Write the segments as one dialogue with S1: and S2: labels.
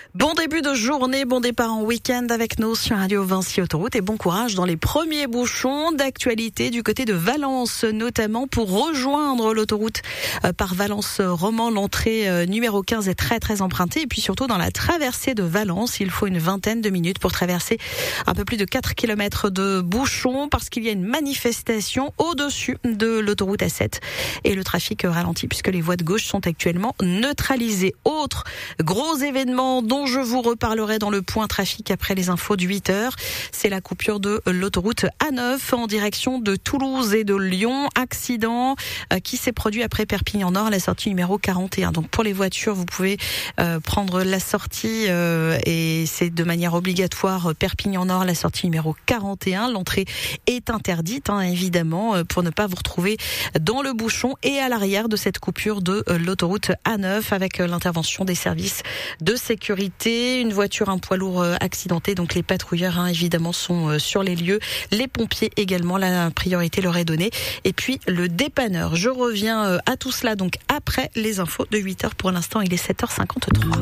S1: Bon début de journée, bon départ en week-end avec nous sur Radio Vinci Autoroute et bon courage dans les premiers bouchons d'actualité du côté de Valence, notamment pour rejoindre l'autoroute par Valence-Romans. L'entrée numéro 15 est très empruntée et puis surtout dans la traversée de Valence, il faut une vingtaine de minutes pour traverser un peu plus de 4 km de bouchons parce qu'il y a une manifestation au-dessus de l'autoroute A7 et le trafic ralentit puisque les voies de gauche sont actuellement neutralisées. Autre gros événement dont je vous reparlerai dans le point trafic après les infos de 8h. C'est la coupure de l'autoroute A9 en direction de Toulouse et de Lyon. Accident qui s'est produit après Perpignan Nord, la sortie numéro 41. Donc pour les voitures, vous pouvez prendre la sortie et c'est de manière obligatoire Perpignan Nord, la sortie numéro 41. L'entrée est interdite, évidemment, pour ne pas vous retrouver dans le bouchon et à l'arrière de cette coupure de l'autoroute A9 avec l'intervention des services de sécurité. Une voiture, un poids lourd accidenté, donc les patrouilleurs évidemment sont sur les lieux, les pompiers également, la priorité leur est donnée et puis le dépanneur. Je reviens à tout cela donc après les infos de 8h. Pour l'instant il est 7h53.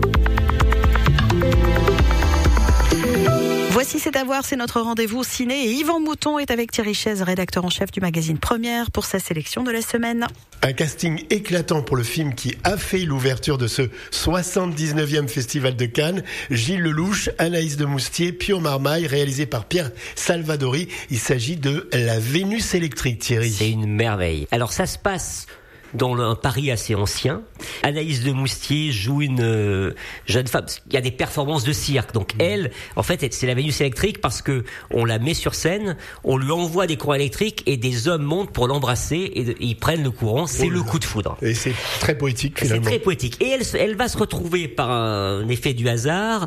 S1: Voici C'est à voir, c'est notre rendez-vous ciné et Yvan Mouton est avec Thierry Chaise, rédacteur en chef du magazine Première pour sa sélection de la semaine.
S2: Un casting éclatant pour le film qui a fait l'ouverture de ce 79e Festival de Cannes. Gilles Lelouch, Anaïs de Moustier, Pio Marmaille, réalisé par Pierre Salvadori. Il s'agit de La Vénus électrique, Thierry.
S3: C'est une merveille. Alors ça se passe dans un Paris assez ancien. Anaïs de Moustier joue une jeune femme. Il y a des performances de cirque. Donc elle, en fait, c'est la Vénus électrique parce que on la met sur scène, on lui envoie des courants électriques et des hommes montent pour l'embrasser et ils prennent le courant. C'est le coup de foudre.
S2: Et c'est très poétique finalement.
S3: C'est très poétique. Et elle va se retrouver par un effet du hasard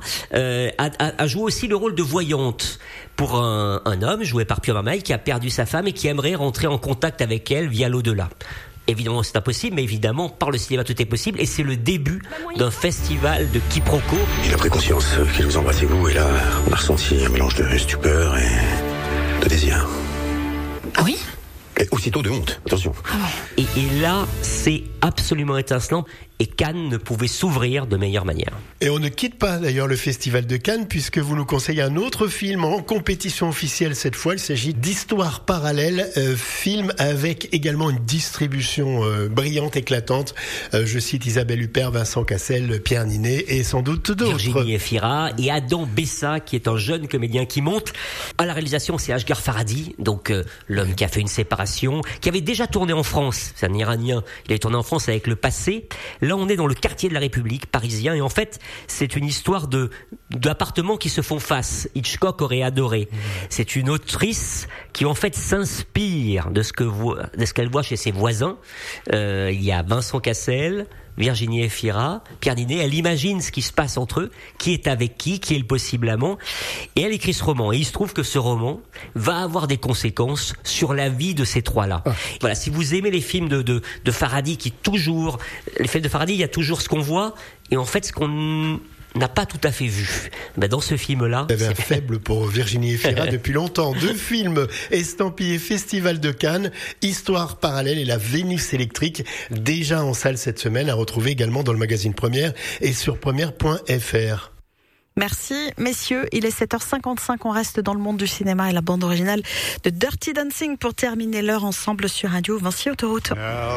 S3: à jouer aussi le rôle de voyante pour un homme joué par Pio Marmaille qui a perdu sa femme et qui aimerait rentrer en contact avec elle via l'au-delà. Évidemment, c'est impossible, mais évidemment, par le cinéma, tout est possible. Et c'est le début d'un festival de quiproquos.
S4: Il a pris conscience qu'il vous embrassait vous, et là, on a ressenti un mélange de stupeur et de désir.
S1: Ah oui ?
S4: Et aussitôt de honte, attention.
S3: Et là, c'est absolument étincelant. Et Cannes ne pouvait s'ouvrir de meilleure manière.
S2: Et on ne quitte pas d'ailleurs le Festival de Cannes puisque vous nous conseillez un autre film en compétition officielle cette fois. Il s'agit d'Histoire parallèle, film avec également une distribution brillante, éclatante. Je cite Isabelle Huppert, Vincent Cassel, Pierre Ninet et sans doute d'autres.
S3: Virginie Efira et Adam Bessa qui est un jeune comédien qui monte. À la réalisation, c'est Asghar Farhadi, donc l'homme qui a fait une séparation, qui avait déjà tourné en France. C'est un Iranien. Il avait tourné en France avec Le Passé. Là, on est dans le quartier de la République parisien et en fait, c'est une histoire d'appartements qui se font face. Hitchcock aurait adoré. C'est une autrice qui en fait s'inspire de ce qu'elle voit chez ses voisins. Il y a Vincent Cassel, Virginie Efira, Pierre Ninet. Elle imagine ce qui se passe entre eux, qui est avec qui est le possible amant. Et elle écrit ce roman. Et il se trouve que ce roman va avoir des conséquences sur la vie de ces trois-là. Voilà, si vous aimez les films de Farhadi, les films de Farhadi, il y a toujours ce qu'on voit et en fait ce qu'on n'a pas tout à fait vu. Dans ce film-là...
S2: Il y avait un faible pour Virginie Efira depuis longtemps. 2 films estampillés Festival de Cannes, Histoire parallèle et La Vénus électrique, déjà en salle cette semaine, à retrouver également dans le magazine Première et sur première.fr.
S1: Merci messieurs, il est 7h55, on reste dans le monde du cinéma et la bande originale de Dirty Dancing pour terminer l'heure ensemble sur Radio Vinci Autoroute.